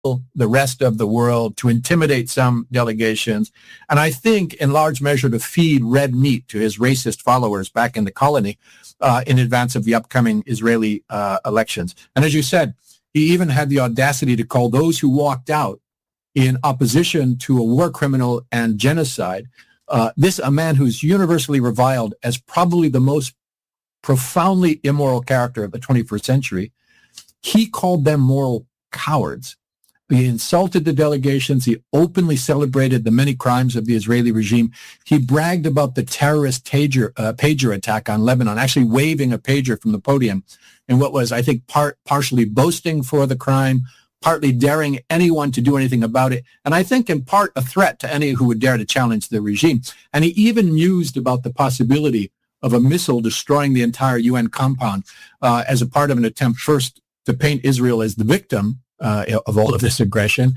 the rest of the world, to intimidate some delegations, and I think in large measure to feed red meat to his racist followers back in the colony in advance of the upcoming Israeli elections. And as you said, he even had the audacity to call those who walked out in opposition to a war criminal and genocide, a man who's universally reviled as probably the most profoundly immoral character of the 21st century. He called them moral cowards. He insulted the delegations. He openly celebrated the many crimes of the Israeli regime. He bragged about the terrorist pager attack on Lebanon, actually waving a pager from the podium in what was, I think, partially boasting for the crime, partly daring anyone to do anything about it, and I think in part a threat to any who would dare to challenge the regime. And he even mused about the possibility of a missile destroying the entire UN compound as a part of an attempt first to paint Israel as the victim of all of this aggression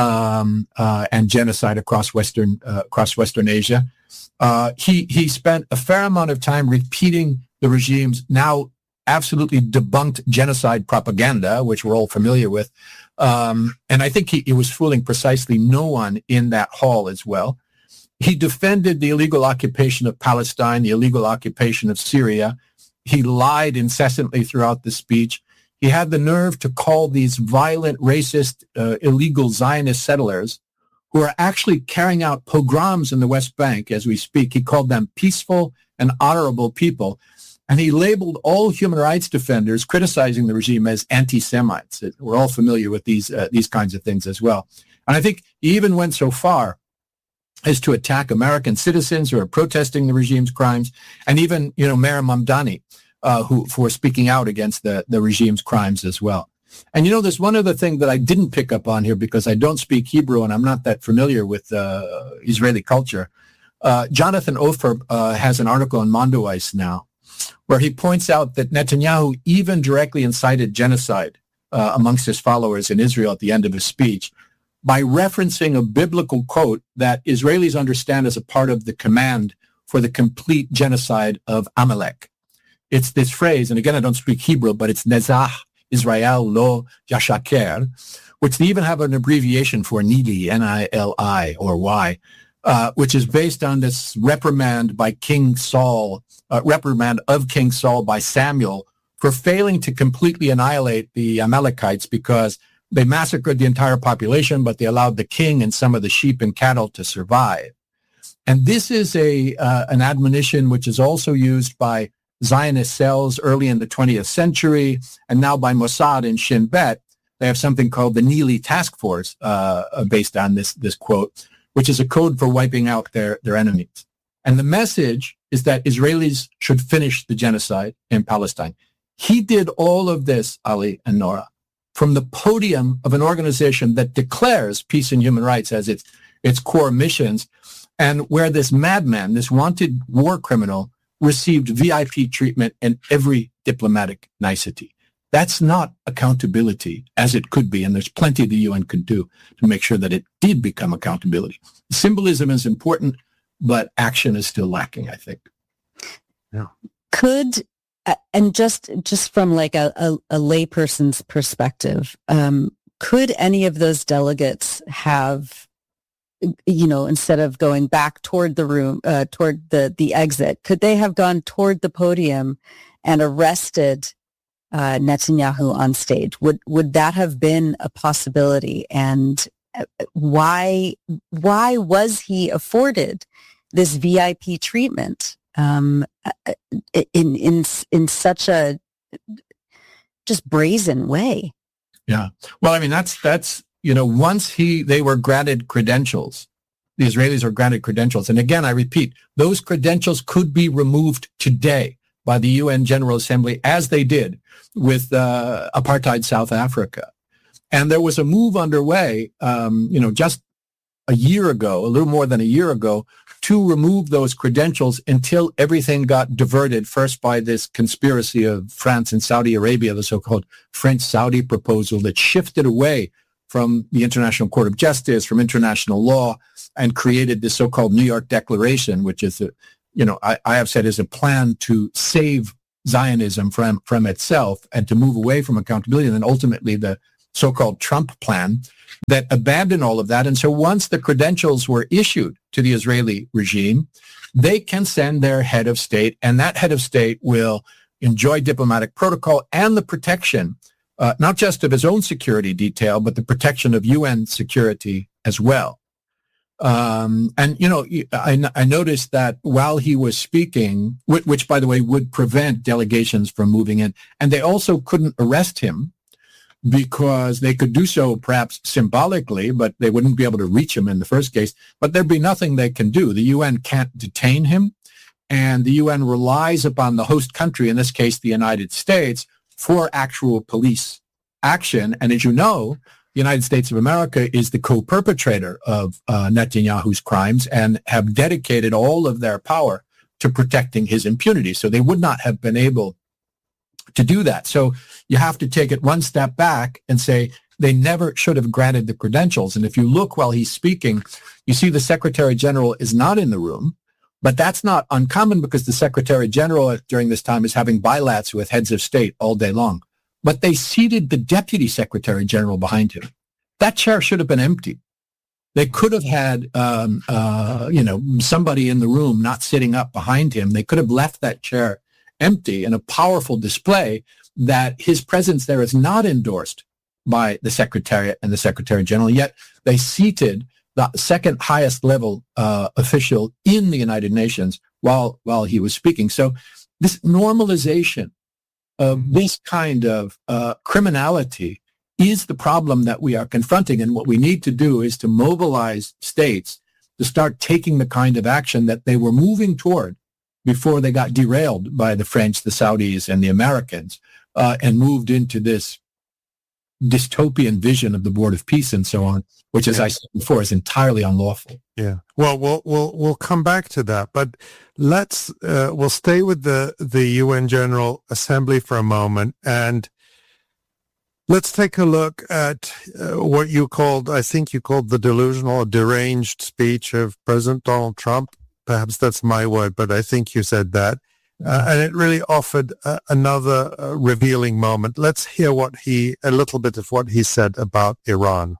and genocide across Western Asia. He spent a fair amount of time repeating the regime's now absolutely debunked genocide propaganda, which we're all familiar with. And I think he was fooling precisely no one in that hall as well. He defended the illegal occupation of Palestine, the illegal occupation of Syria. He lied incessantly throughout the speech. He had the nerve to call these violent, racist, illegal Zionist settlers who are actually carrying out pogroms in the West Bank as we speak. He called them peaceful and honorable people. And he labeled all human rights defenders criticizing the regime as anti-Semites. We're all familiar with these kinds of things as well. And I think he even went so far as to attack American citizens who are protesting the regime's crimes, and even, Maher Mamdani, who for speaking out against the regime's crimes as well. And, there's one other thing that I didn't pick up on here because I don't speak Hebrew and I'm not that familiar with Israeli culture. Jonathan Ofer has an article on Mondoweiss now where he points out that Netanyahu even directly incited genocide amongst his followers in Israel at the end of his speech by referencing a biblical quote that Israelis understand as a part of the command for the complete genocide of Amalek. It's this phrase, and again, I don't speak Hebrew, but it's Nezah Israel lo yashaker, which they even have an abbreviation for Nili, N-I-L-I, or Y, which is based on this reprimand of King Saul by Samuel for failing to completely annihilate the Amalekites because they massacred the entire population, but they allowed the king and some of the sheep and cattle to survive. And this is an admonition which is also used by Zionist cells early in the 20th century, and now by Mossad and Shin Bet. They have something called the Nili Task Force based on this quote, which is a code for wiping out their enemies. And the message is that Israelis should finish the genocide in Palestine. He did all of this, Ali and Nora, from the podium of an organization that declares peace and human rights as its core missions, and where this madman, this wanted war criminal, received VIP treatment and every diplomatic nicety. That's not accountability as it could be, and there's plenty the UN could do to make sure that it did become accountability. Symbolism is important, but action is still lacking, I think. Yeah. Could, and just from like a layperson's perspective, could any of those delegates have, instead of going back toward the room, toward the exit, could they have gone toward the podium and arrested Netanyahu on stage? Would that have been a possibility? And why was he afforded this VIP treatment in such a just brazen way? Yeah. Well, I mean, that's once they were granted credentials, the Israelis are granted credentials. And again, I repeat, those credentials could be removed today by the UN General Assembly, as they did with apartheid South Africa. And there was a move underway, just a year ago, a little more than a year ago, to remove those credentials until everything got diverted, first by this conspiracy of France and Saudi Arabia, the so-called French-Saudi proposal that shifted away from the International Court of Justice, from international law, and created this so-called New York Declaration, which is, I have said is a plan to save Zionism from itself and to move away from accountability. And then ultimately the so-called Trump plan that abandoned all of that. And so once the credentials were issued to the Israeli regime, they can send their head of state, and that head of state will enjoy diplomatic protocol and the protection, not just of his own security detail, but the protection of UN security as well. And, you know, I noticed that while he was speaking, which, by the way, would prevent delegations from moving in, and they also couldn't arrest him because they could do so perhaps symbolically, but they wouldn't be able to reach him in the first case. But there'd be nothing they can do. The UN can't detain him, and the UN relies upon the host country, in this case the United States, for actual police action. And as you know, the United States of America is the co-perpetrator of Netanyahu's crimes and have dedicated all of their power to protecting his impunity. So they would not have been able to do that. So you have to take it one step back and say they never should have granted the credentials. And if you look while he's speaking, you see the Secretary General is not in the room, but that's not uncommon because the Secretary General during this time is having bilats with heads of state all day long. But they seated the Deputy Secretary General behind him. That chair should have been empty. They could have had, somebody in the room not sitting up behind him. They could have left that chair empty in a powerful display that his presence there is not endorsed by the Secretariat and the Secretary General. Yet they seated the second highest level official in the United Nations while he was speaking. So this normalization of this kind of criminality is the problem that we are confronting. And what we need to do is to mobilize states to start taking the kind of action that they were moving toward before they got derailed by the French, the Saudis, and the Americans, and moved into this dystopian vision of the Board of Peace and so on, which, as I said before, is entirely unlawful. Yeah. Well, we'll come back to that, but we'll stay with the UN General Assembly for a moment, and let's take a look at what I think you called the delusional or deranged speech of President Donald Trump. Perhaps that's my word, but I think you said that. And it really offered another revealing moment. Let's hear a little bit of what he said about Iran.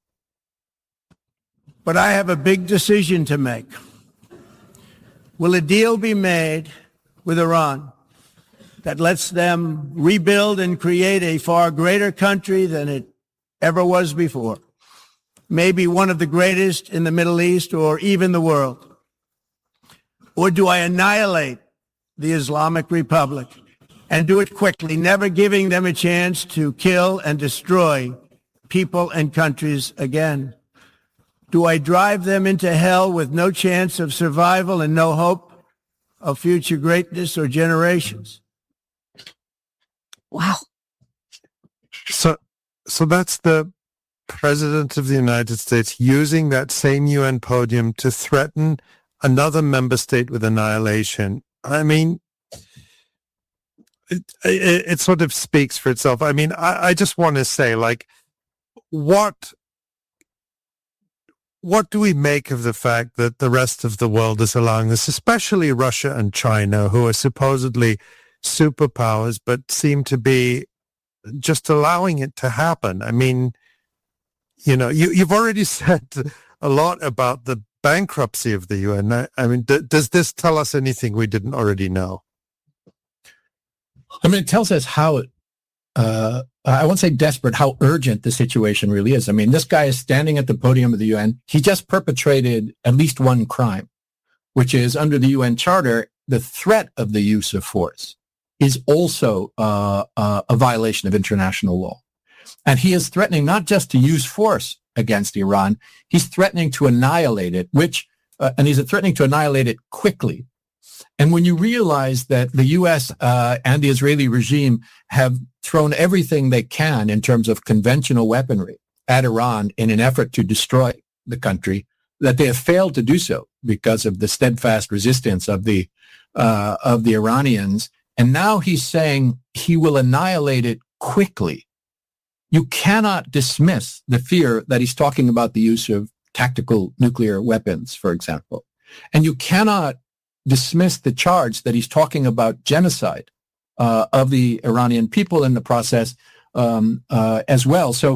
But I have a big decision to make. Will a deal be made with Iran that lets them rebuild and create a far greater country than it ever was before? Maybe one of the greatest in the Middle East or even the world. Or do I annihilate the Islamic Republic and do it quickly, never giving them a chance to kill and destroy people and countries again? Do I drive them into hell with no chance of survival and no hope of future greatness or generations? Wow. So that's the President of the United States using that same UN podium to threaten another member state with annihilation. I mean, it sort of speaks for itself. I mean, I just want to say, like, what do we make of the fact that the rest of the world is allowing this, especially Russia and China, who are supposedly superpowers, but seem to be just allowing it to happen? I mean, you know, you've already said a lot about the bankruptcy of the UN. I mean, does this tell us anything we didn't already know? I mean, it tells us how, I won't say desperate, how urgent the situation really is. I mean, this guy is standing at the podium of the UN. He just perpetrated at least one crime, which is under the UN Charter, the threat of the use of force is also a violation of international law. And he is threatening not just to use force against Iran, he's threatening to annihilate it, and he's threatening to annihilate it quickly. And when you realize that the U.S. And the Israeli regime have thrown everything they can in terms of conventional weaponry at Iran in an effort to destroy the country, that they have failed to do so because of the steadfast resistance of the Iranians. And now he's saying he will annihilate it quickly. You cannot dismiss the fear that he's talking about the use of tactical nuclear weapons, for example. And you cannot dismiss the charge that he's talking about genocide of the Iranian people in the process as well. So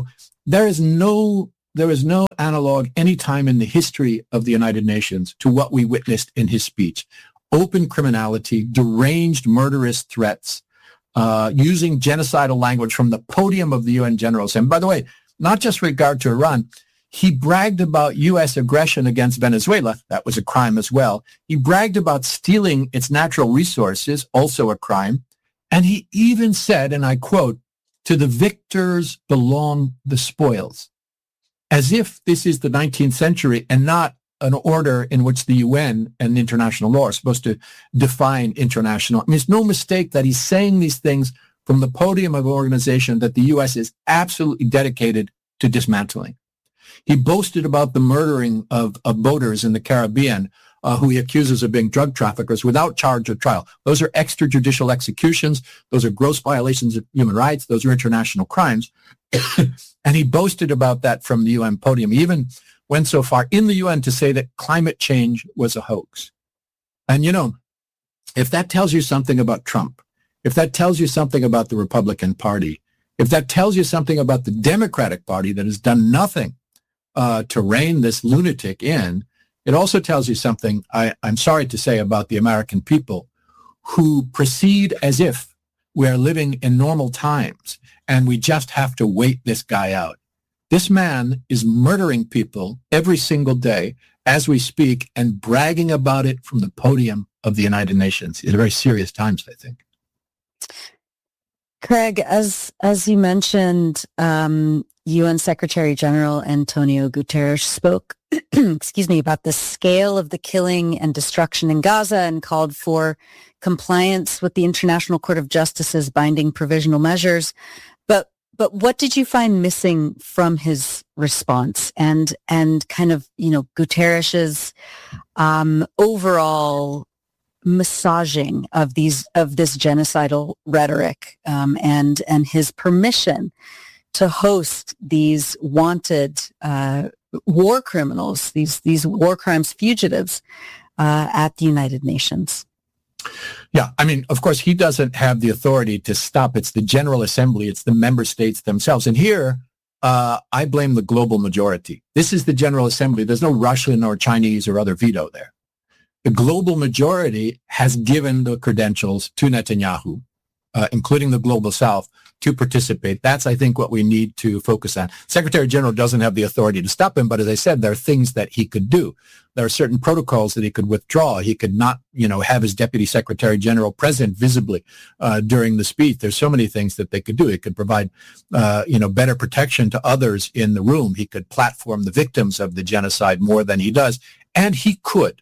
there is no analog any time in the history of the United Nations to what we witnessed in his speech. Open criminality, deranged murderous threats, using genocidal language from the podium of the UN General Assembly. By the way, not just with regard to Iran, he bragged about U.S. aggression against Venezuela. That was a crime as well. He bragged about stealing its natural resources, also a crime. And he even said, and I quote, "To the victors belong the spoils," as if this is the 19th century and not an order in which the UN and international law are supposed to define international. I mean, it's no mistake that he's saying these things from the podium of an organization that the U.S. is absolutely dedicated to dismantling. He boasted about the murdering of boaters in the Caribbean who he accuses of being drug traffickers without charge or trial. Those are extrajudicial executions. Those are gross violations of human rights. Those are international crimes. And he boasted about that from the UN podium. He even went so far in the UN to say that climate change was a hoax. And, you know, if that tells you something about Trump, if that tells you something about the Republican Party, if that tells you something about the Democratic Party that has done nothing to rein this lunatic in, it also tells you something, I'm sorry to say, about the American people who proceed as if we are living in normal times and we just have to wait this guy out. This man is murdering people every single day as we speak and bragging about it from the podium of the United Nations. It's very serious times, I think. Craig, as you mentioned, UN Secretary General Antonio Guterres spoke excuse me, about the scale of the killing and destruction in Gaza and called for compliance with the International Court of Justice's binding provisional measures. But what did you find missing from his response and kind of, you know, Guterres's overall massaging of this genocidal rhetoric and his permission to host these wanted war criminals, these war crimes fugitives at the United Nations? Yeah, I mean, of course, he doesn't have the authority to stop. It's the General Assembly. It's the member states themselves. And here, I blame the global majority. This is the General Assembly. There's no Russian or Chinese or other veto there. The global majority has given the credentials to Netanyahu, including the Global South, to participate. That's, I think, what we need to focus on. Secretary General doesn't have the authority to stop him, but as I said, there are things that he could do. There are certain protocols that he could withdraw. He could not, have his Deputy Secretary General present visibly during the speech. There's so many things that they could do. He could provide, better protection to others in the room. He could platform the victims of the genocide more than he does. And he could.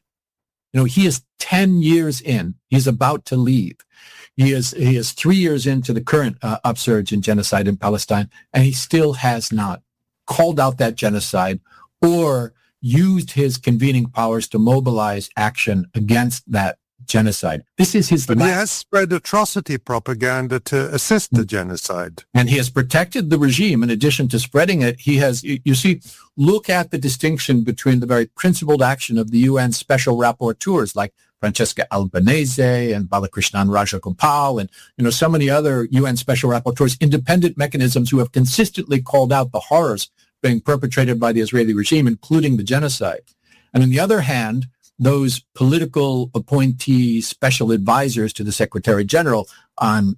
He is 10 years in. He's about to leave. He is 3 years into the current upsurge in genocide in Palestine, and he still has not called out that genocide or used his convening powers to mobilize action against that genocide. This is his. But he has spread atrocity propaganda to assist the genocide. And he has protected the regime. In addition to spreading it, he has, look at the distinction between the very principled action of the UN special rapporteurs like Francesca Albanese and Balakrishnan Rajagopal and, so many other UN special rapporteurs, independent mechanisms who have consistently called out the horrors being perpetrated by the Israeli regime, including the genocide. And on the other hand, those political appointee special advisors to the Secretary General on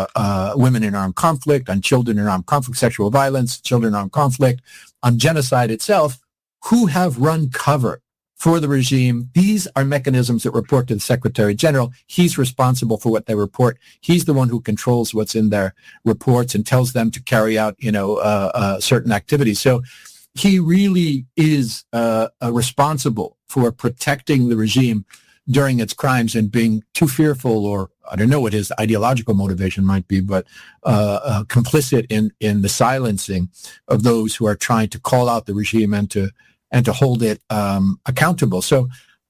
women in armed conflict, on children in armed conflict, sexual violence, children in armed conflict, on genocide itself, who have run cover for the regime. These are mechanisms that report to the Secretary General. He's responsible for what they report. He's the one who controls what's in their reports and tells them to carry out, certain activities. So he really is responsible for protecting the regime during its crimes and being too fearful, or I don't know what his ideological motivation might be, but complicit in the silencing of those who are trying to call out the regime and to hold it accountable. So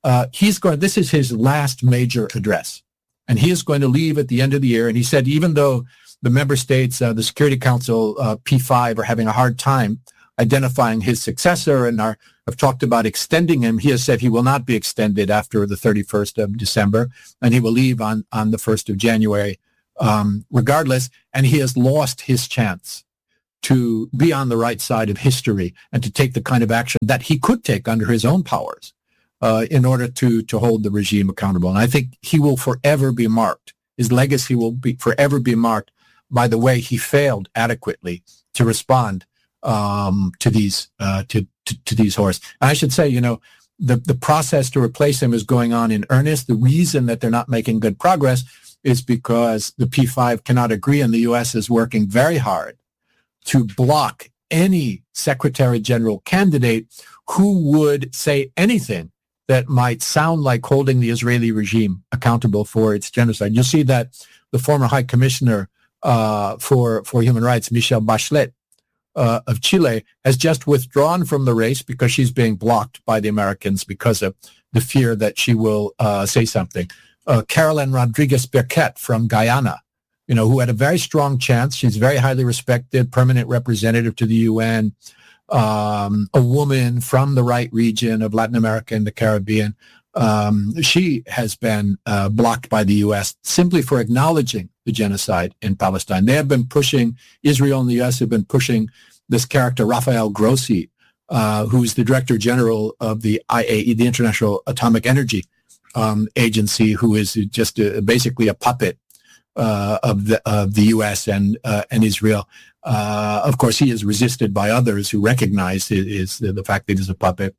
this is his last major address, and he is going to leave at the end of the year. And he said, even though the member states, the Security Council, P5, are having a hard time identifying his successor and have talked about extending him, he has said he will not be extended after the 31st of December, and he will leave on the 1st of January regardless, and he has lost his chance to be on the right side of history and to take the kind of action that he could take under his own powers in order to hold the regime accountable. And I think he will forever be marked. His legacy will forever be marked by the way he failed adequately to respond to these horrors. And I should say, the process to replace him is going on in earnest. The reason that they're not making good progress is because the P5 cannot agree, and the U.S. is working very hard to block any Secretary General candidate who would say anything that might sound like holding the Israeli regime accountable for its genocide. You'll see that the former High Commissioner for Human Rights, Michelle Bachelet, of Chile, has just withdrawn from the race because she's being blocked by the Americans because of the fear that she will say something. Carolyn Rodriguez-Birquet from Guyana, who had a very strong chance. She's very highly respected, permanent representative to the UN, a woman from the right region of Latin America and the Caribbean. She has been blocked by the U.S. simply for acknowledging the genocide in Palestine. They have been pushing, Israel and the U.S. have been pushing this character, Rafael Grossi, who's the Director General of the IAEA, the International Atomic Energy Agency, who is just basically a puppet of the U.S. and Israel. Of course, he is resisted by others who recognize the fact that he's a puppet.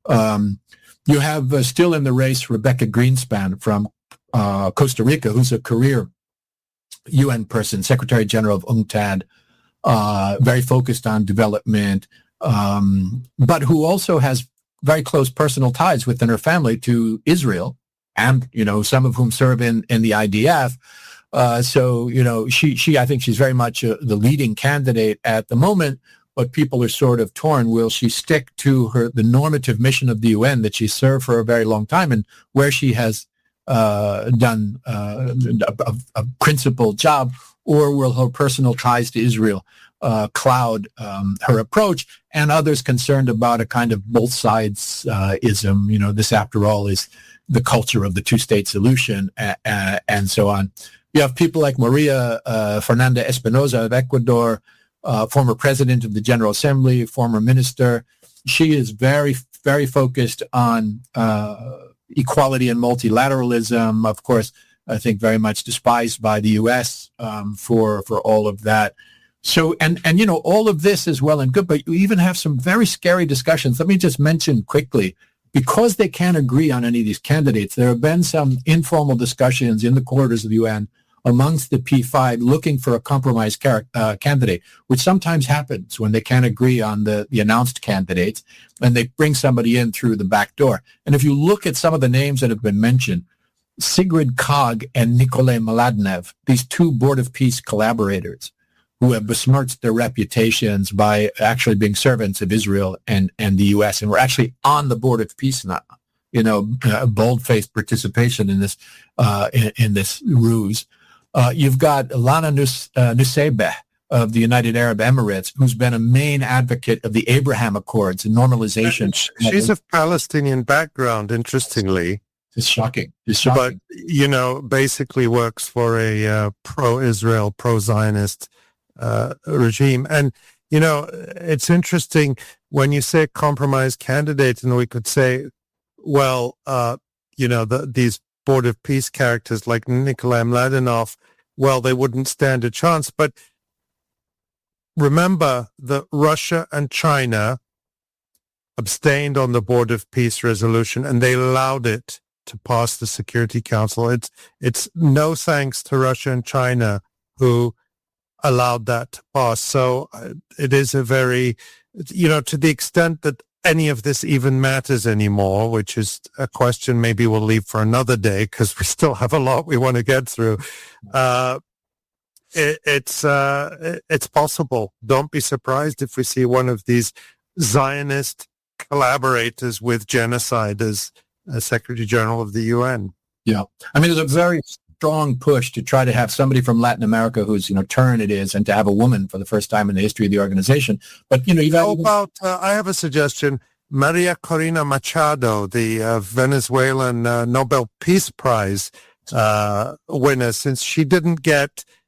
You have still in the race Rebecca Greenspan from Costa Rica, who's a career UN person, Secretary General of UNCTAD, very focused on development, but who also has very close personal ties within her family to Israel, and some of whom serve in the IDF. So I think she's very much the leading candidate at the moment. But people are sort of torn. Will she stick to the normative mission of the UN that she served for a very long time and where she has done a principled job, or will her personal ties to Israel cloud her approach? And others concerned about a kind of both sides ism. This, after all, is the culture of the two-state solution, and so on. You have people like Maria Fernanda Espinosa of Ecuador, former president of the General Assembly, former minister. She is very, very focused on equality and multilateralism. Of course, I think very much despised by the U.S. For all of that. So, and all of this is well and good, but you even have some very scary discussions. Let me just mention quickly, because they can't agree on any of these candidates, there have been some informal discussions in the corridors of the UN amongst the P5 looking for a compromise candidate, which sometimes happens when they can't agree on the announced candidates, and they bring somebody in through the back door. And if you look at some of the names that have been mentioned, Sigrid Kaag and Nikolai Mladinov, these two Board of Peace collaborators who have besmirched their reputations by actually being servants of Israel and the U.S., and were actually on the Board of Peace now, bold-faced participation in this ruse. You've got Lana Nuseibeh of the United Arab Emirates, who's been a main advocate of the Abraham Accords and normalization. She's of Palestinian background, interestingly. It's shocking. But, basically works for a pro-Israel, pro-Zionist regime. And, it's interesting when you say compromise candidate, and we could say, well, these Board of Peace characters like Nikolai Mladinov, well, they wouldn't stand a chance. But remember that Russia and China abstained on the Board of Peace resolution, and they allowed it to pass the Security Council. It's no thanks to Russia and China who allowed that to pass. So it is a very, to the extent that any of this even matters anymore, which is a question maybe we'll leave for another day because we still have a lot we want to get through. It's possible. Don't be surprised if we see one of these Zionist collaborators with genocide as Secretary General of the UN. Yeah. I mean, there's a very strong push to try to have somebody from Latin America whose, turn it is, and to have a woman for the first time in the history of the organization. But, I have a suggestion. Maria Corina Machado, the Venezuelan Nobel Peace Prize winner, since she didn't get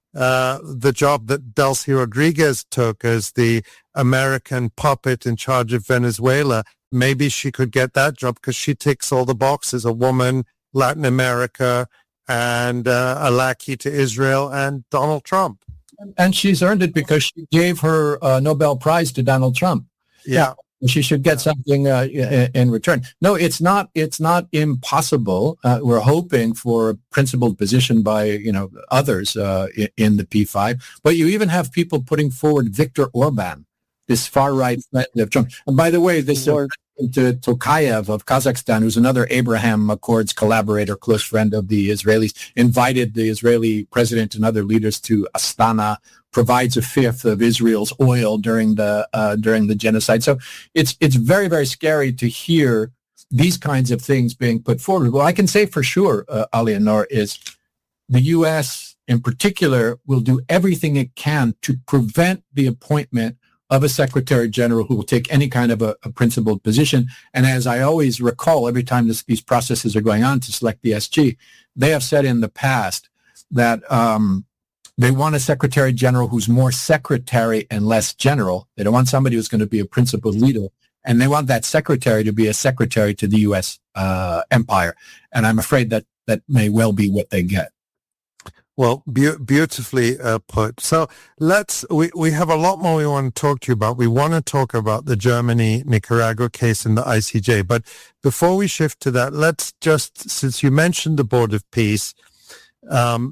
the job that Delcy Rodriguez took as the American puppet in charge of Venezuela. Maybe she could get that job because she ticks all the boxes: a woman, Latin America, and a lackey to Israel and Donald Trump. And she's earned it because she gave her Nobel Prize to Donald Trump. Yeah. She should get something in return. No, it's not impossible. We're hoping for a principled position by others in the P5. But you even have people putting forward Viktor Orban, this far right friend of Trump. And by the way, this Tokayev of Kazakhstan, who's another Abraham Accords collaborator, close friend of the Israelis, invited the Israeli president and other leaders to Astana, provides a fifth of Israel's oil during the genocide. So it's very, very scary to hear these kinds of things being put forward. What I can say for sure, Ali and Noor, is the U.S. in particular will do everything it can to prevent the appointment of a Secretary General who will take any kind of a principled position. And as I always recall, every time these processes are going on to select the SG, they have said in the past that they want a Secretary General who's more secretary and less general. They don't want somebody who's going to be a principled leader. And they want that secretary to be a secretary to the U.S. empire. And I'm afraid that may well be what they get. Well, beautifully put. So we have a lot more we want to talk to you about. We want to talk about the Germany-Nicaragua case in the ICJ. But before we shift to that, let's just, since you mentioned the Board of Peace, and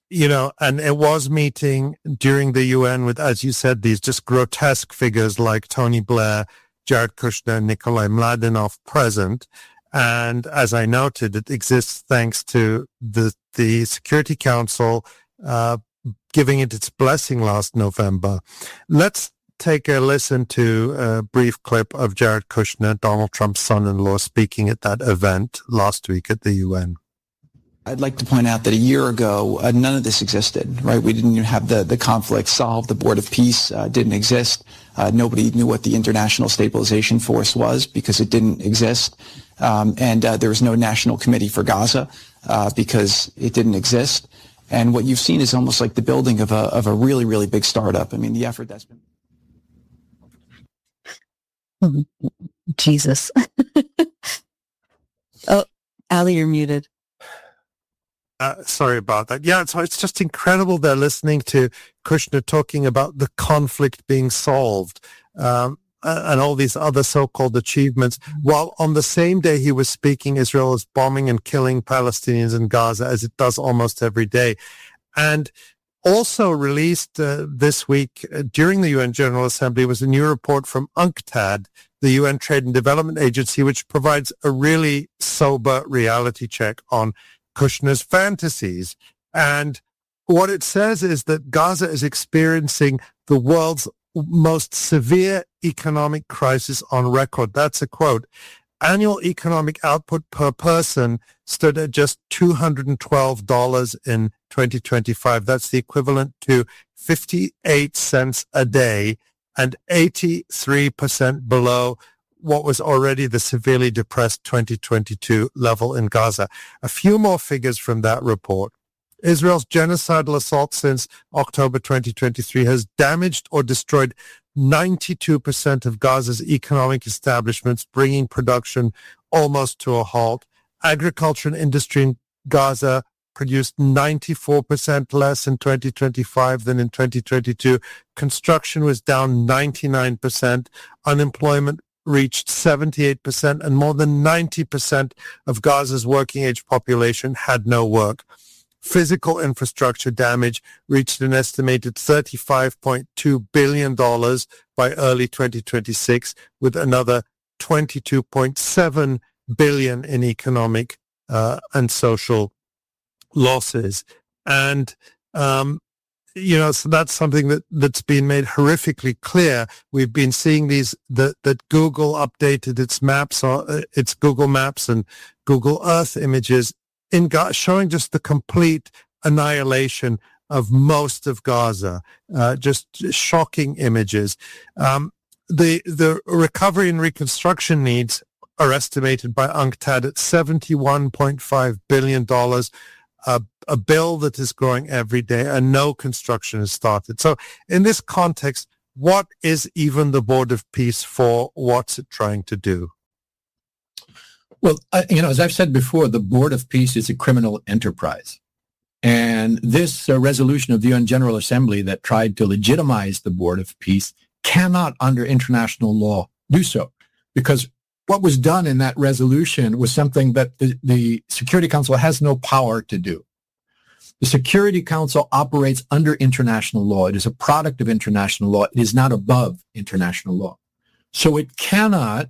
it was meeting during the UN with, as you said, these just grotesque figures like Tony Blair, Jared Kushner, Nikolai Mladenov present. And as I noted, it exists thanks to the Security Council giving it its blessing last November. Let's take a listen to a brief clip of Jared Kushner, Donald Trump's son-in-law, speaking at that event last week at the UN. I'd like to point out that a year ago, none of this existed, right? We didn't even have the conflict solved. The Board of Peace didn't exist. Nobody knew what the International Stabilization Force was because it didn't exist. And there was no National Committee for Gaza because it didn't exist. And what you've seen is almost like the building of a really, really big startup. I mean, the effort that's been... Jesus. Oh, Ali, you're muted. Sorry about that. Yeah, so it's just incredible they're listening to Kushner talking about the conflict being solved and all these other so-called achievements, while on the same day he was speaking, Israel is bombing and killing Palestinians in Gaza, as it does almost every day. And also released this week during the UN General Assembly was a new report from UNCTAD, the UN Trade and Development Agency, which provides a really sober reality check on Kushner's fantasies. And what it says is that Gaza is experiencing the world's most severe economic crisis on record. That's a quote. Annual economic output per person stood at just $212 in 2025. That's the equivalent to 58 cents a day and 83% below what was already the severely depressed 2022 level in Gaza. A few more figures from that report. Israel's genocidal assault since October 2023 has damaged or destroyed 92% of Gaza's economic establishments, bringing production almost to a halt. Agriculture and industry in Gaza produced 94% less in 2025 than in 2022. Construction was down 99%. Unemployment reached 78%, and more than 90% of Gaza's working-age population had no work. Physical infrastructure damage reached an estimated $35.2 billion by early 2026, with another $22.7 billion in economic and social losses. And so that's something that's been made horrifically clear. We've been seeing that Google updated its maps, its Google Maps and Google Earth images showing just the complete annihilation of most of Gaza. Just shocking images. The recovery and reconstruction needs are estimated by UNCTAD at $71.5 billion. a bill that is growing every day, and no construction is started. So in this context, what is even the Board of Peace for? What's it trying to do? Well, as I've said before, the Board of Peace is a criminal enterprise. And this resolution of the UN General Assembly that tried to legitimize the Board of Peace cannot, under international law, do so. Because what was done in that resolution was something that the Security Council has no power to do. The Security Council operates under international law. It is a product of international law. It is not above international law. So it cannot,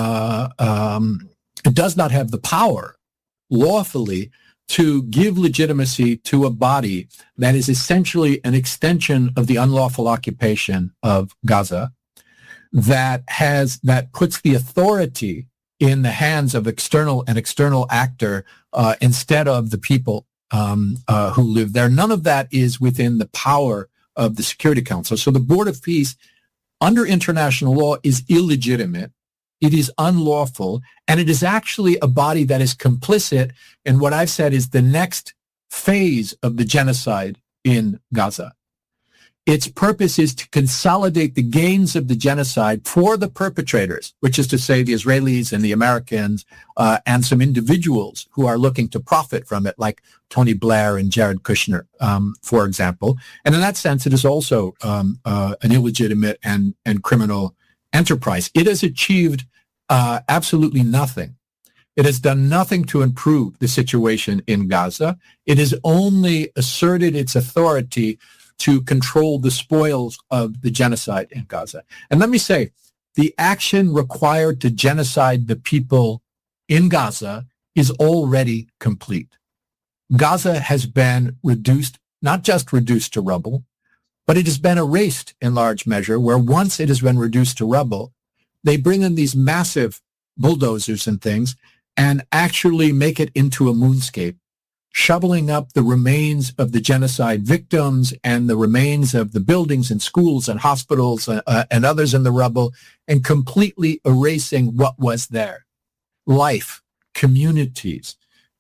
it does not have the power lawfully to give legitimacy to a body that is essentially an extension of the unlawful occupation of Gaza, that puts the authority in the hands of an external actor instead of the people who live there. None of that is within the power of the Security Council. So the Board of Peace, under international law, is illegitimate. It is unlawful, and it is actually a body that is complicit in what I've said is the next phase of the genocide in Gaza. Its purpose is to consolidate the gains of the genocide for the perpetrators, which is to say the Israelis and the Americans and some individuals who are looking to profit from it, like Tony Blair and Jared Kushner, for example. And in that sense, it is also an illegitimate and criminal enterprise. It has achieved absolutely nothing. It has done nothing to improve the situation in Gaza. It has only asserted its authority to control the spoils of the genocide in Gaza. And let me say, the action required to genocide the people in Gaza is already complete. Gaza has been reduced, not just reduced to rubble, but it has been erased in large measure, where once it has been reduced to rubble, they bring in these massive bulldozers and things and actually make it into a moonscape, shoveling up the remains of the genocide victims and the remains of the buildings and schools and hospitals and others in the rubble, and completely erasing what was there. Life, communities,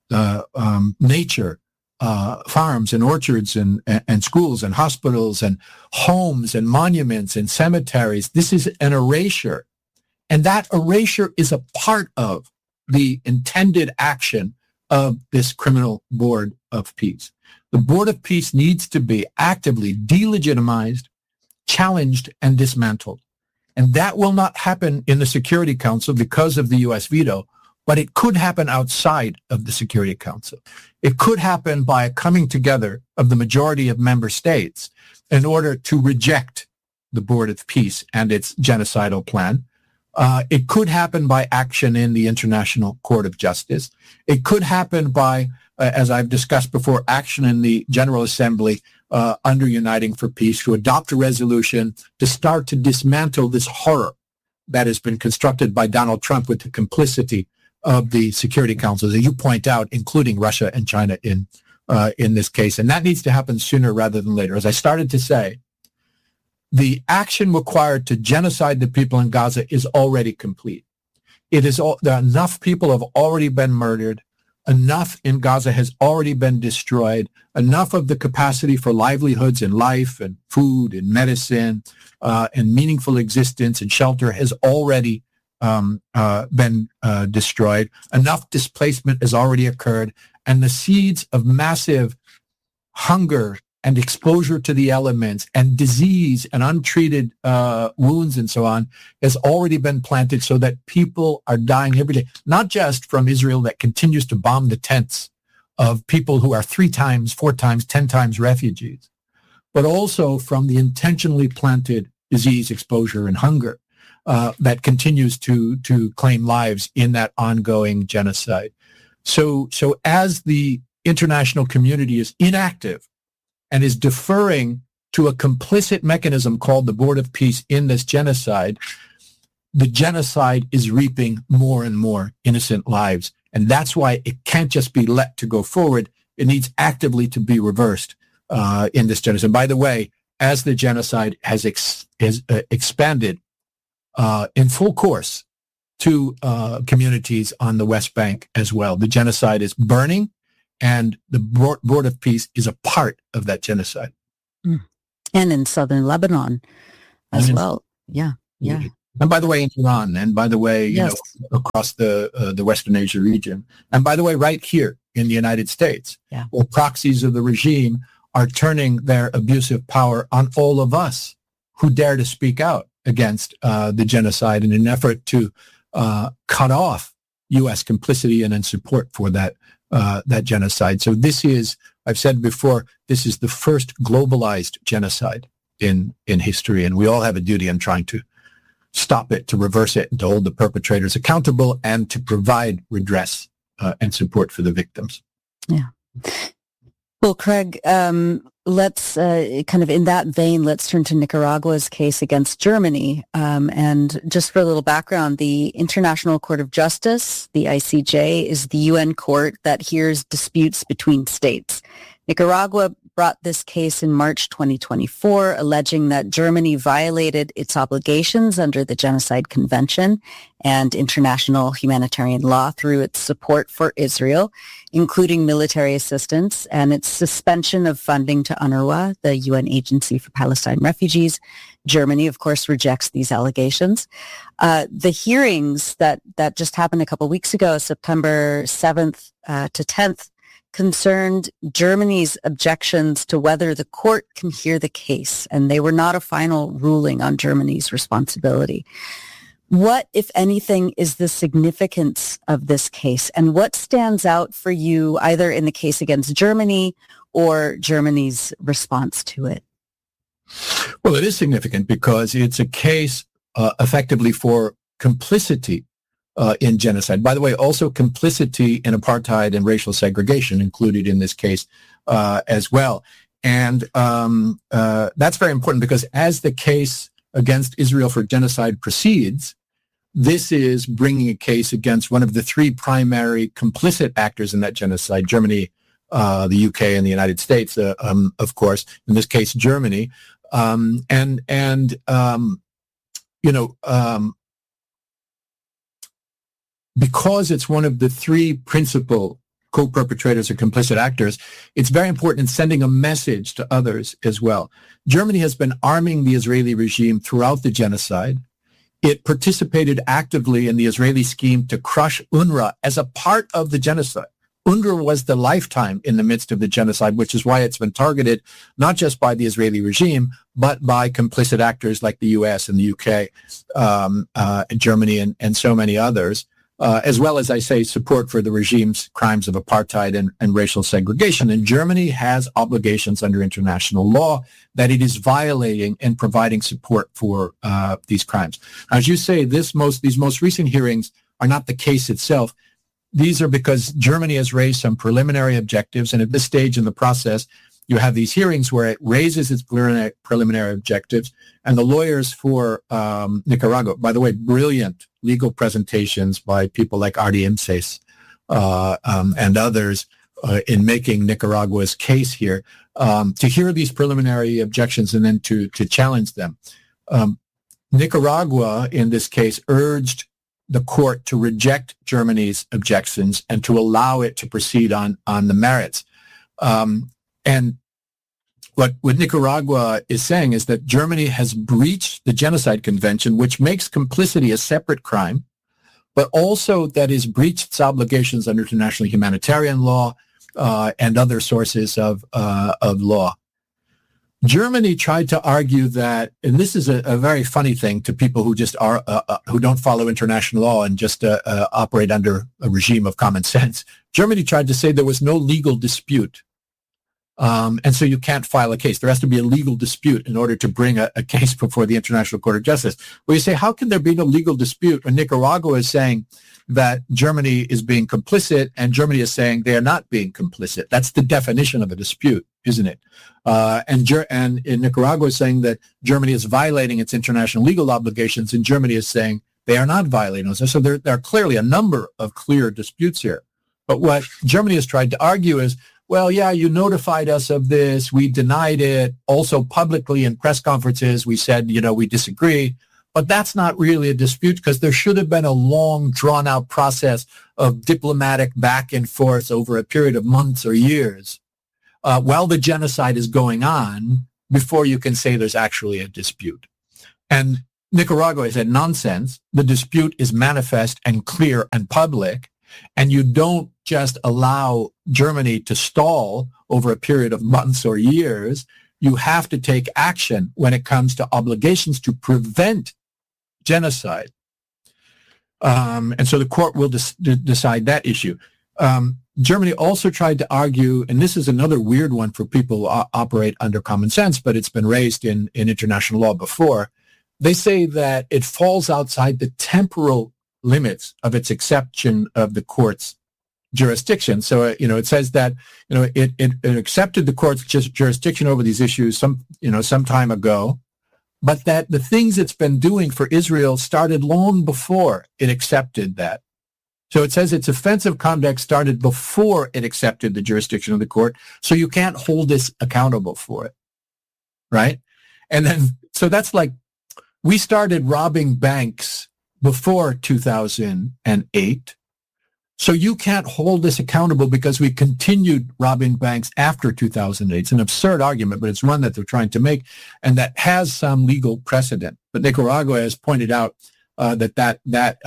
nature, farms and orchards and schools and hospitals and homes and monuments and cemeteries. This is an erasure. And that erasure is a part of the intended action of this criminal Board of Peace. The Board of Peace needs to be actively delegitimized, challenged, and dismantled. And that will not happen in the Security Council because of the U.S. veto, but it could happen outside of the Security Council. It could happen by a coming together of the majority of member states in order to reject the Board of Peace and its genocidal plan. It could happen by action in the International Court of Justice. It could happen by, as I've discussed before, action in the General Assembly under Uniting for Peace to adopt a resolution to start to dismantle this horror that has been constructed by Donald Trump with the complicity of the Security Council, as you point out, including Russia and China in this case. And that needs to happen sooner rather than later. As I started to say, the action required to genocide the people in Gaza is already complete. Enough people have already been murdered. Enough in Gaza has already been destroyed. Enough of the capacity for livelihoods and life and food and medicine and meaningful existence and shelter has already been destroyed. Enough displacement has already occurred. And the seeds of massive hunger and exposure to the elements and disease and untreated wounds and so on has already been planted, so that people are dying every day, not just from Israel that continues to bomb the tents of people who are 3 times, 4 times, 10 times refugees, but also from the intentionally planted disease, exposure, and hunger that continues to claim lives in that ongoing genocide. So as the international community is inactive and is deferring to a complicit mechanism called the Board of Peace in this genocide, the genocide is reaping more and more innocent lives. And that's why it can't just be let to go forward. It needs actively to be reversed in this genocide. By the way, as the genocide has expanded in full course to communities on the West Bank as well, the genocide is burning and the Board of Peace is a part of that genocide. And in southern Lebanon as well. Yeah. And by the way, in Iran, and by the way, yes, across the Western Asia region, and by the way, right here in the United States, where proxies of the regime are turning their abusive power on all of us who dare to speak out against the genocide in an effort to cut off U.S. complicity and support for that genocide. So this is, I've said before, this is the first globalized genocide in history, and we all have a duty in trying to stop it, to reverse it, and to hold the perpetrators accountable, and to provide redress and support for the victims. Yeah. Well, Craig, let's kind of in that vein, let's turn to Nicaragua's case against Germany. And just for a little background, the International Court of Justice, the ICJ, is the UN court that hears disputes between states. Nicaragua brought this case in March 2024, alleging that Germany violated its obligations under the Genocide Convention and international humanitarian law through its support for Israel, including military assistance and its suspension of funding to UNRWA, the UN Agency for Palestine Refugees. Germany, of course, rejects these allegations. The hearings that just happened a couple of weeks ago, September 7th to 10th, concerned Germany's objections to whether the court can hear the case, and they were not a final ruling on Germany's responsibility. What, if anything, is the significance of this case, and what stands out for you either in the case against Germany or Germany's response to it? Well, it is significant because it's a case effectively for complicity in genocide. By the way, also complicity in apartheid and racial segregation included in this case as well. And that's very important because as the case against Israel for genocide proceeds, this is bringing a case against one of the three primary complicit actors in that genocide, Germany, the UK, and the United States, of course, in this case, Germany. Because it's one of the three principal co-perpetrators or complicit actors, it's very important in sending a message to others as well. Germany has been arming the Israeli regime throughout the genocide. It participated actively in the Israeli scheme to crush UNRWA as a part of the genocide. UNRWA was the lifetime in the midst of the genocide, which is why it's been targeted not just by the Israeli regime, but by complicit actors like the US and the UK, and Germany, and so many others. As well as, I say, support for the regime's crimes of apartheid and racial segregation. And Germany has obligations under international law that it is violating in providing support for these crimes. As you say, these most recent hearings are not the case itself. These are because Germany has raised some preliminary objectives, and at this stage in the process, you have these hearings where it raises its preliminary objectives, and the lawyers for Nicaragua, by the way, brilliant legal presentations by people like Ardi Imses and others in making Nicaragua's case here, to hear these preliminary objections and then to challenge them. Nicaragua, in this case, urged the court to reject Germany's objections and to allow it to proceed on the merits. And what Nicaragua is saying is that Germany has breached the Genocide Convention, which makes complicity a separate crime, but also that is breached its obligations under international humanitarian law and other sources of law. Germany tried to argue that, and this is a very funny thing to people who just are who don't follow international law and just operate under a regime of common sense. Germany tried to say there was no legal dispute. And so you can't file a case. There has to be a legal dispute in order to bring a case before the International Court of Justice. Well, you say, how can there be no legal dispute when Nicaragua is saying that Germany is being complicit and Germany is saying they are not being complicit? That's the definition of a dispute, isn't it? And Nicaragua is saying that Germany is violating its international legal obligations, and Germany is saying they are not violating those. So there are clearly a number of clear disputes here. But what Germany has tried to argue is, well, yeah, you notified us of this. We denied it. Also publicly in press conferences, we said, we disagree. But that's not really a dispute because there should have been a long, drawn-out process of diplomatic back and forth over a period of months or years while the genocide is going on before you can say there's actually a dispute. And Nicaragua said, nonsense. The dispute is manifest and clear and public, and you don't just allow Germany to stall over a period of months or years. You have to take action when it comes to obligations to prevent genocide. And so the court will decide that issue. Germany also tried to argue, and this is another weird one for people who operate under common sense, but it's been raised in international law before. They say that it falls outside the temporal limits of its exception of the court's jurisdiction. So, it says that, it accepted the court's jurisdiction over these issues some time ago, but that the things it's been doing for Israel started long before it accepted that. So it says its offensive conduct started before it accepted the jurisdiction of the court, so you can't hold this accountable for it, right? And then, so that's like, we started robbing banks before 2008, so you can't hold this accountable because we continued robbing banks after 2008. It's an absurd argument, but it's one that they're trying to make, and that has some legal precedent. But Nicaragua has pointed out that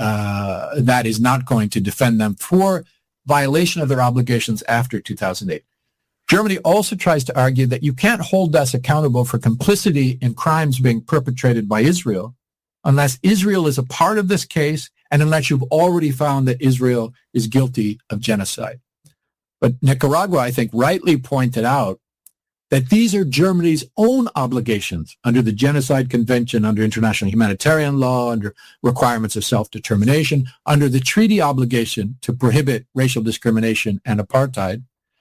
is not going to defend them for violation of their obligations after 2008. Germany also tries to argue that you can't hold us accountable for complicity in crimes being perpetrated by Israel unless Israel is a part of this case and unless you've already found that Israel is guilty of genocide. But Nicaragua, I think, rightly pointed out that these are Germany's own obligations under the Genocide Convention, under international humanitarian law, under requirements of self-determination, under the treaty obligation to prohibit racial discrimination and apartheid,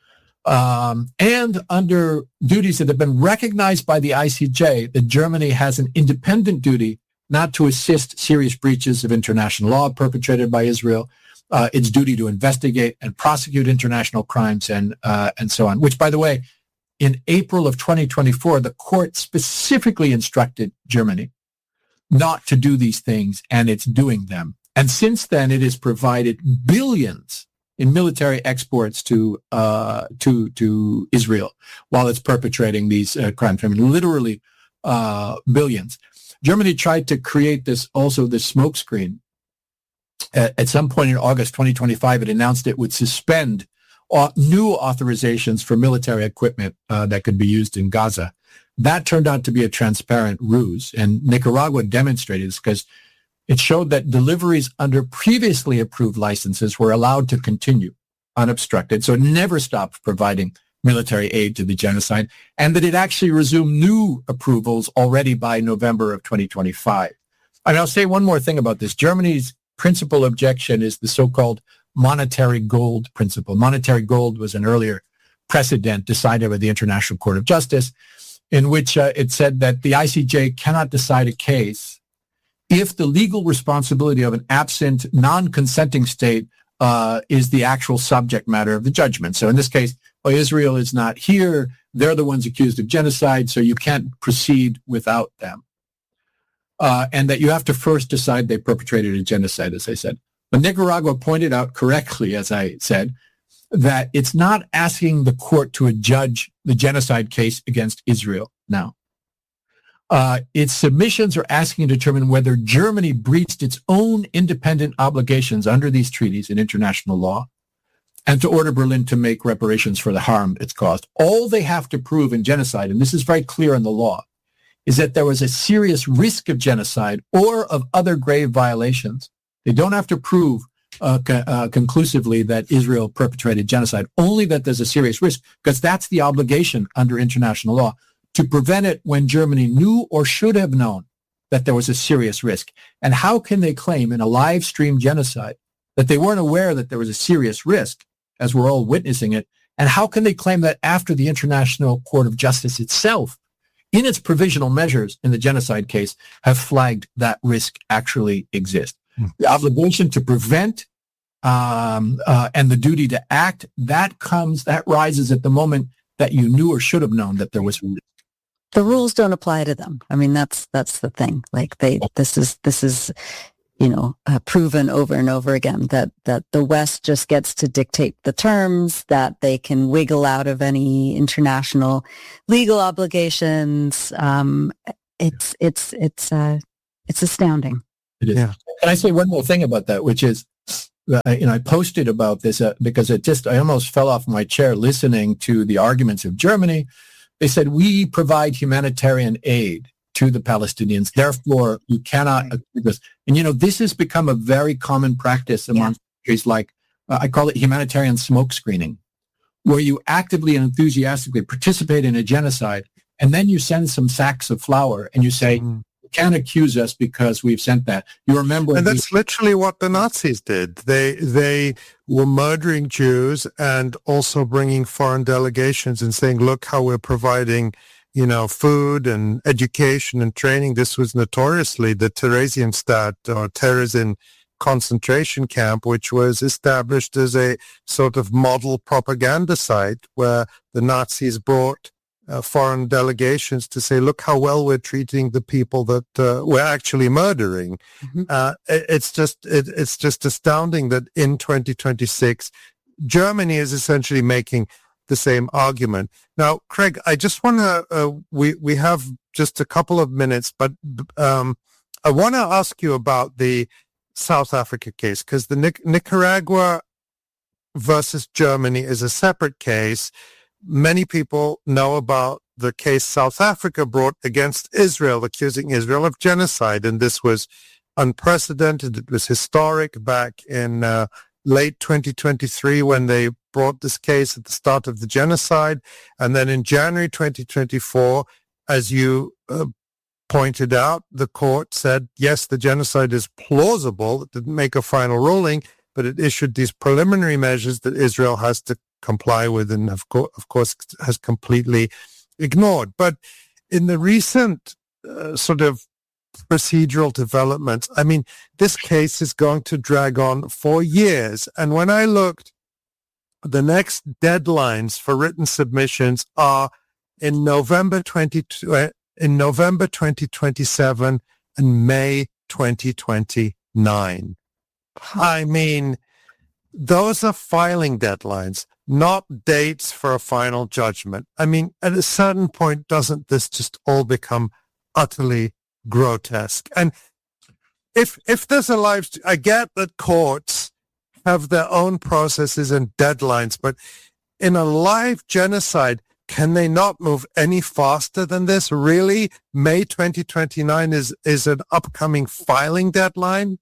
and under duties that have been recognized by the ICJ, that Germany has an independent duty not to assist serious breaches of international law perpetrated by Israel, its duty to investigate and prosecute international crimes, and so on, which, by the way, in April of 2024, the court specifically instructed Germany not to do these things, and it's doing them. And since then, it has provided billions in military exports to Israel while it's perpetrating these crimes. I mean, literally billions. Germany tried to create this smokescreen. At some point in August 2025, it announced it would suspend new authorizations for military equipment that could be used in Gaza. That turned out to be a transparent ruse, and Nicaragua demonstrated this because it showed that deliveries under previously approved licenses were allowed to continue unobstructed, so it never stopped providing military aid to the genocide, and that it actually resumed new approvals already by November of 2025. And I'll say one more thing about this. Germany's principal objection is the so-called monetary gold principle. Monetary gold was an earlier precedent decided by the International Court of Justice in which it said that the ICJ cannot decide a case if the legal responsibility of an absent, non-consenting state is the actual subject matter of the judgment. So in this case, well, Israel is not here. They're the ones accused of genocide, so you can't proceed without them. And that you have to first decide they perpetrated a genocide, as I said. But Nicaragua pointed out correctly, as I said, that it's not asking the court to adjudge the genocide case against Israel now. Its submissions are asking to determine whether Germany breached its own independent obligations under these treaties in international law and to order Berlin to make reparations for the harm it's caused. All they have to prove in genocide, and this is very clear in the law, is that there was a serious risk of genocide or of other grave violations. They don't have to prove conclusively that Israel perpetrated genocide, only that there's a serious risk, because that's the obligation under international law, to prevent it when Germany knew or should have known that there was a serious risk. And how can they claim in a live stream genocide that they weren't aware that there was a serious risk, as we're all witnessing it? And how can they claim that after the International Court of Justice itself, in its provisional measures in the genocide case, have flagged that risk actually exists? The obligation to prevent and the duty to act, that rises at the moment that you knew or should have known that there was a risk. the rules don't apply to them. I mean, that's the thing. Like this is proven over and over again that the West just gets to dictate the terms, that they can wiggle out of any international legal obligations. It's astounding. It is. Yeah. Can I say one more thing about that, which is, I posted about this because I almost fell off my chair listening to the arguments of Germany. They said, we provide humanitarian aid to the Palestinians. Therefore, you cannot agree with this. And, this has become a very common practice among countries like, I call it humanitarian smoke screening, where you actively and enthusiastically participate in a genocide, and then you send some sacks of flour and you say, you can't accuse us because we've sent that. You remember... And that's literally what the Nazis did. They were murdering Jews and also bringing foreign delegations and saying, look how we're providing food and education and training. This was notoriously the Theresienstadt or Terezin concentration camp, which was established as a sort of model propaganda site where the Nazis brought foreign delegations to say, look how well we're treating the people that we're actually murdering. Mm-hmm. It's just astounding that in 2026, Germany is essentially making the same argument. Now, Craig, I just want to, we have just a couple of minutes, but I want to ask you about the South Africa case, because the Nicaragua versus Germany is a separate case. Many people know about the case South Africa brought against Israel, accusing Israel of genocide, and this was unprecedented. It was historic back in late 2023 when they brought this case at the start of the genocide. And then in January 2024, as you pointed out, the court said, yes, the genocide is plausible. It didn't make a final ruling, but it issued these preliminary measures that Israel has to comply with and, of course, has completely ignored. But in the recent sort of procedural developments, I mean, this case is going to drag on for years. And when I looked, the next deadlines for written submissions are in November 2027 and May 2029. I mean, those are filing deadlines, not dates for a final judgment. I mean, at a certain point, doesn't this just all become utterly grotesque? And if there's I get that courts have their own processes and deadlines, but in a live genocide, can they not move any faster than this? Really? May 2029 is an upcoming filing deadline?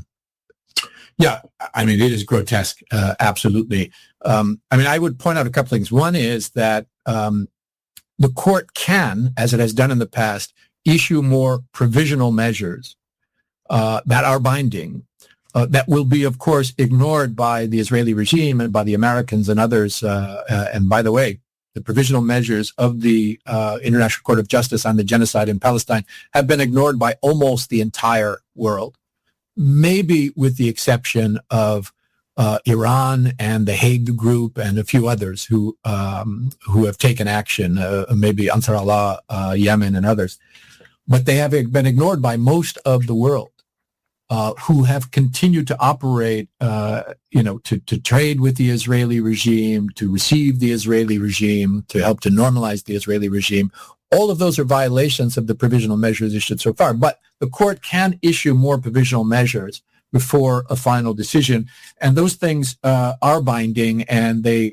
Yeah, I mean, it is grotesque, absolutely. I mean, I would point out a couple things. One is that the court can, as it has done in the past, issue more provisional measures that are binding, that will be, of course, ignored by the Israeli regime and by the Americans and others. And by the way, the provisional measures of the International Court of Justice on the genocide in Palestine have been ignored by almost the entire world, maybe with the exception of Iran and the Hague Group and a few others who have taken action, maybe Ansar Allah, Yemen, and others. But they have been ignored by most of the world, who have continued to operate, to trade with the Israeli regime, to receive the Israeli regime, to help to normalize the Israeli regime. All of those are violations of the provisional measures issued so far. But the court can issue more provisional measures before a final decision, and those things are binding, and they,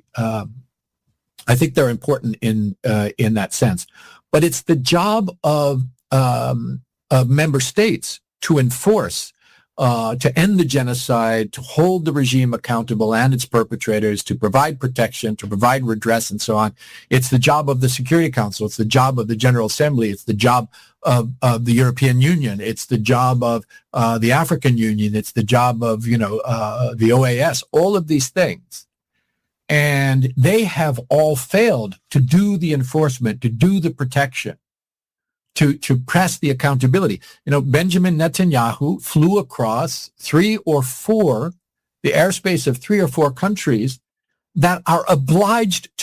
I think, they're important in that sense. But it's the job of member states to enforce, to end the genocide, to hold the regime accountable and its perpetrators, to provide protection, to provide redress, and so on. It's the job of the Security Council. It's the job of the General Assembly. It's the job of the European Union. It's the job of the African Union. It's the job of, the OAS, all of these things. And they have all failed to do the enforcement, to do the protection, to press the accountability. Benjamin Netanyahu flew across the airspace of 3 or 4 countries that are obliged to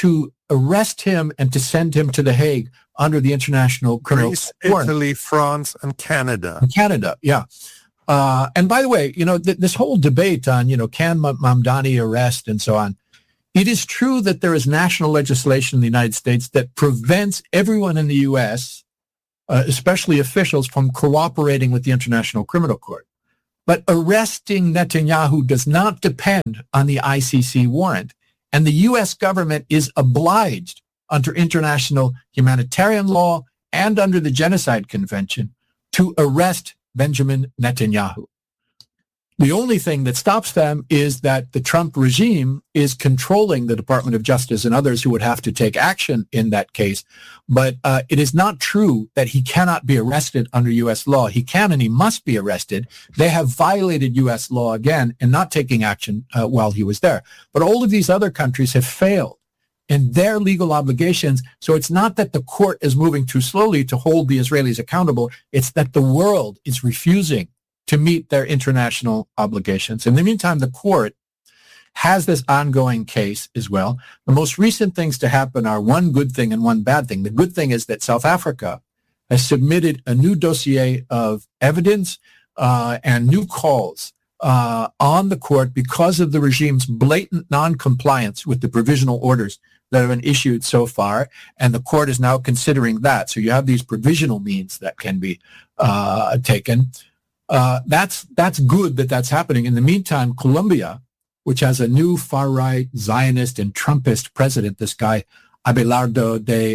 arrest him and to send him to The Hague under the International Criminal Greece, Court. Italy, France, and Canada. Canada, yeah. And by the way, this whole debate on, can Mamdani arrest and so on, it is true that there is national legislation in the United States that prevents everyone in the U.S., especially officials, from cooperating with the International Criminal Court. But arresting Netanyahu does not depend on the ICC warrant. And the U.S. government is obliged under international humanitarian law and under the Genocide Convention to arrest Benjamin Netanyahu. The only thing that stops them is that the Trump regime is controlling the Department of Justice and others who would have to take action in that case. But it is not true that he cannot be arrested under U.S. law. He can and he must be arrested. They have violated U.S. law again in not taking action while he was there. But all of these other countries have failed in their legal obligations. So it's not that the court is moving too slowly to hold the Israelis accountable. It's that the world is refusing to meet their international obligations. In the meantime, the court has this ongoing case as well. The most recent things to happen are one good thing and one bad thing. The good thing is that South Africa has submitted a new dossier of evidence and new calls on the court because of the regime's blatant non-compliance with the provisional orders that have been issued so far, and the court is now considering that. So you have these provisional means that can be taken. That's good that that's happening. In the meantime, Colombia, which has a new far-right Zionist and Trumpist president, this guy Abelardo de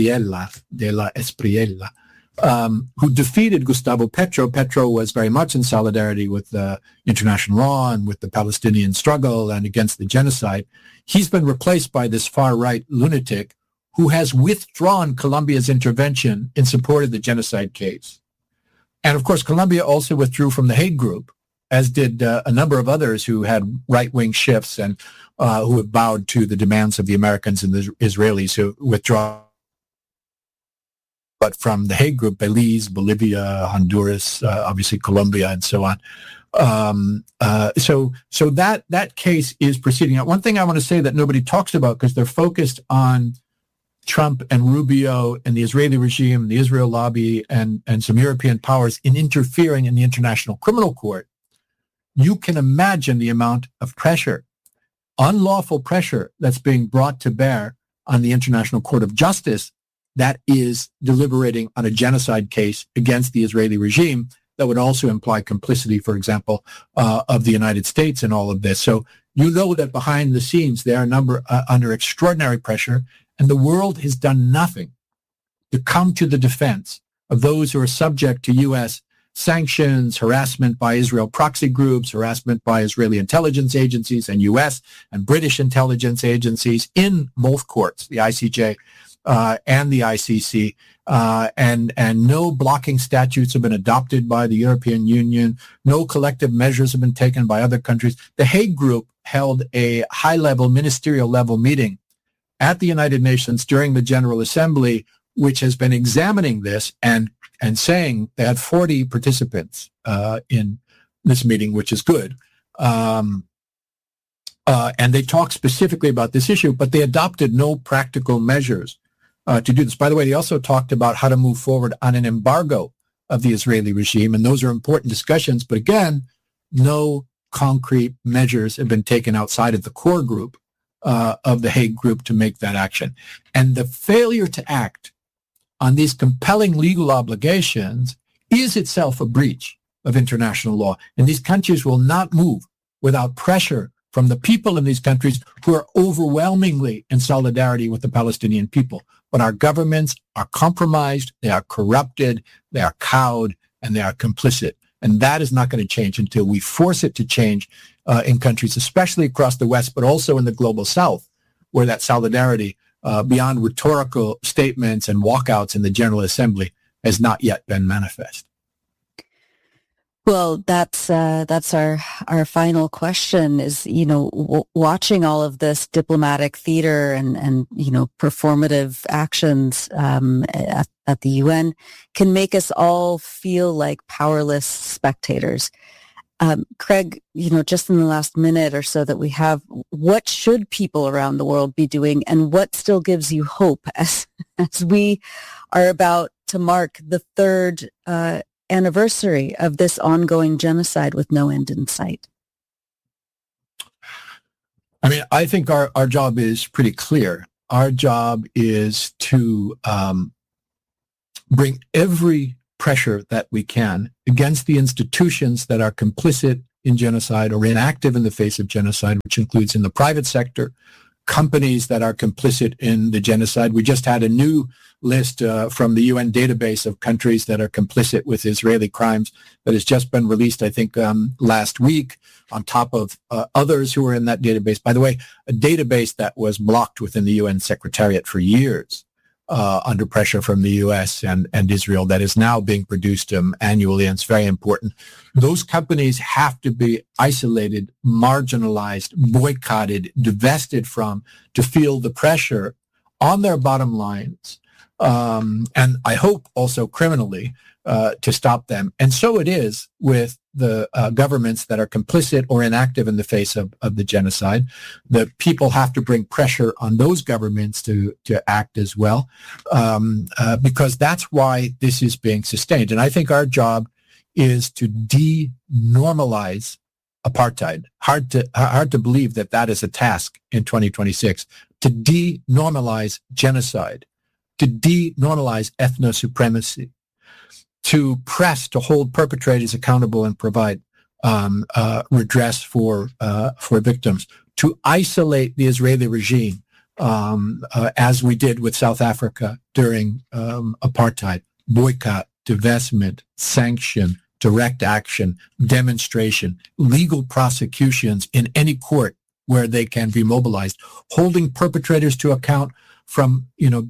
la Espriella, who defeated Gustavo Petro. Petro was very much in solidarity with international law and with the Palestinian struggle and against the genocide. He's been replaced by this far-right lunatic who has withdrawn Colombia's intervention in support of the genocide case. And of course, Colombia also withdrew from the Hague Group, as did a number of others who had right-wing shifts and who have bowed to the demands of the Americans and the Israelis who withdraw. But from the Hague Group, Belize, Bolivia, Honduras, obviously Colombia, and so on. So that case is proceeding. Now, one thing I want to say that nobody talks about because they're focused on Trump and Rubio and the Israeli regime, the Israel lobby, and some European powers in interfering in the International Criminal Court, you can imagine the amount of pressure, unlawful pressure that's being brought to bear on the International Court of Justice that is deliberating on a genocide case against the Israeli regime that would also imply complicity, for example, of the United States in all of this. So you know that behind the scenes, they are under extraordinary pressure. And the world has done nothing to come to the defense of those who are subject to U.S. sanctions, harassment by Israel proxy groups, harassment by Israeli intelligence agencies and U.S. and British intelligence agencies in both courts, the ICJ and the ICC. And no blocking statutes have been adopted by the European Union. No collective measures have been taken by other countries. The Hague Group held a high-level, ministerial-level meeting at the United Nations during the General Assembly, which has been examining this and saying they had 40 participants in this meeting, which is good. And they talked specifically about this issue, but they adopted no practical measures to do this. By the way, they also talked about how to move forward on an embargo of the Israeli regime, and those are important discussions. But again, no concrete measures have been taken outside of the core group of the Hague Group to make that action. And the failure to act on these compelling legal obligations is itself a breach of international law. And these countries will not move without pressure from the people in these countries who are overwhelmingly in solidarity with the Palestinian people. But our governments are compromised, they are corrupted, they are cowed, and they are complicit. And that is not going to change until we force it to change in countries, especially across the West, but also in the global South, where that solidarity, beyond rhetorical statements and walkouts in the General Assembly, has not yet been manifest. Well, that's our final question is, watching all of this diplomatic theater and performative actions at the UN can make us all feel like powerless spectators. Craig, just in the last minute or so that we have, what should people around the world be doing, and what still gives you hope as we are about to mark the third anniversary of this ongoing genocide with no end in sight? I mean, I think our job is pretty clear. Our job is to bring every pressure that we can against the institutions that are complicit in genocide or inactive in the face of genocide, which includes in the private sector, companies that are complicit in the genocide. We just had a new list from the UN database of countries that are complicit with Israeli crimes that has just been released, I think, last week, on top of others who were in that database. By the way, a database that was blocked within the UN Secretariat for years under pressure from the U.S. and Israel, that is now being produced annually, and it's very important. Those companies have to be isolated, marginalized, boycotted, divested from, to feel the pressure on their bottom lines, and I hope also criminally, to stop them. And so it is with the governments that are complicit or inactive in the face of the genocide. The people have to bring pressure on those governments to act as well, because that's why this is being sustained. And I think our job is to denormalize apartheid. Hard to believe that is a task in 2026, to denormalize genocide, to denormalize ethno-supremacy, to press to hold perpetrators accountable and provide redress for victims, to isolate the Israeli regime, as we did with South Africa during apartheid, boycott, divestment, sanction, direct action, demonstration, legal prosecutions in any court where they can be mobilized, holding perpetrators to account from,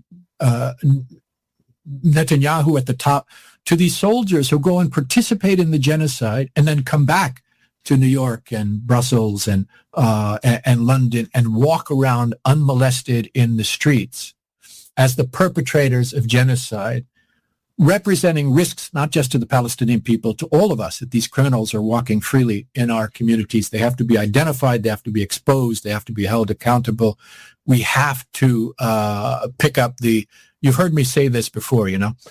Netanyahu at the top, to these soldiers who go and participate in the genocide and then come back to New York and Brussels and London and walk around unmolested in the streets as the perpetrators of genocide, representing risks not just to the Palestinian people, to all of us, that these criminals are walking freely in our communities. They have to be identified, they have to be exposed, they have to be held accountable. We have to pick up you've heard me say this before,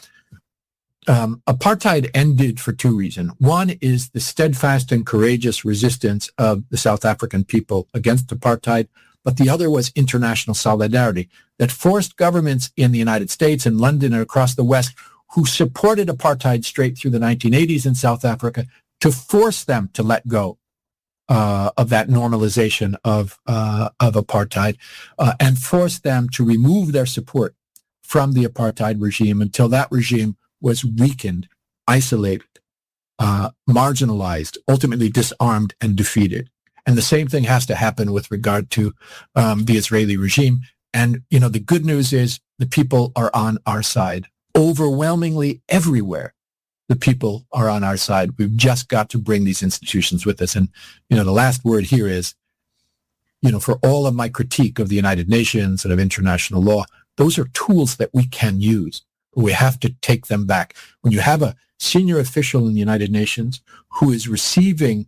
apartheid ended for two reasons. One is the steadfast and courageous resistance of the South African people against apartheid, but the other was international solidarity that forced governments in the United States and London and across the West who supported apartheid straight through the 1980s in South Africa to force them to let go of that normalization of apartheid and force them to remove their support from the apartheid regime until that regime was weakened, isolated, marginalized, ultimately disarmed and defeated. And the same thing has to happen with regard to the Israeli regime. And, the good news is the people are on our side. Overwhelmingly everywhere, the people are on our side. We've just got to bring these institutions with us. And, the last word here is, for all of my critique of the United Nations and of international law, those are tools that we can use. We have to take them back. When you have a senior official in the United Nations who is receiving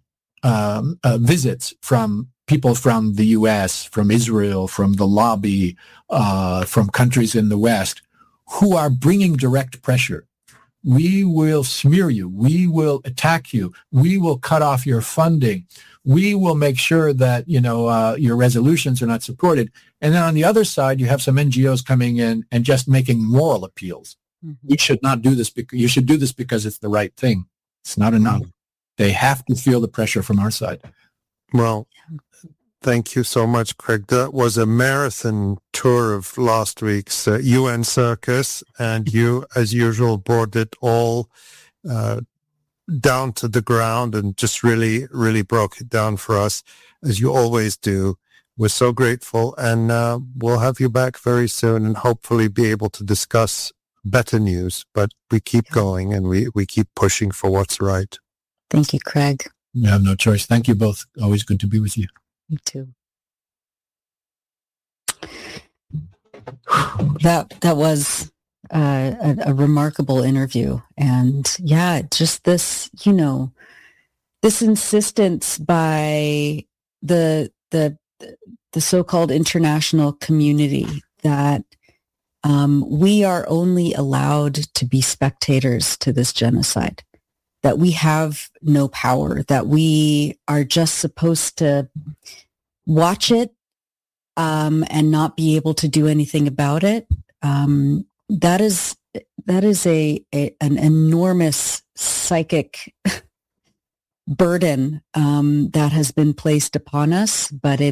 visits from people from the U.S., from Israel, from the lobby, from countries in the West, who are bringing direct pressure, we will smear you, we will attack you, we will cut off your funding, we will make sure that your resolutions are not supported. And then on the other side, you have some NGOs coming in and just making moral appeals. Mm-hmm. You should not do this. You should do this because it's the right thing. It's not enough. They have to feel the pressure from our side. Well, thank you so much, Craig. That was a marathon tour of last week's UN circus, and you, as usual, brought it all down to the ground and just really, really broke it down for us, as you always do. We're so grateful, and we'll have you back very soon and hopefully be able to discuss better news. But we keep going, and we keep pushing for what's right. Thank you, Craig. You have no choice. Thank you both. Always good to be with you. You too. That was a remarkable interview, and just this, this insistence by the so-called international community that we are only allowed to be spectators to this genocide, that we have no power, that we are just supposed to watch it and not be able to do anything about it. That is an enormous psychic burden that has been placed upon us, but it